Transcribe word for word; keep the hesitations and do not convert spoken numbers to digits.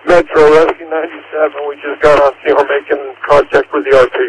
Metro Rescue ninety-seven. We just got on scene. We're making contact with the R P.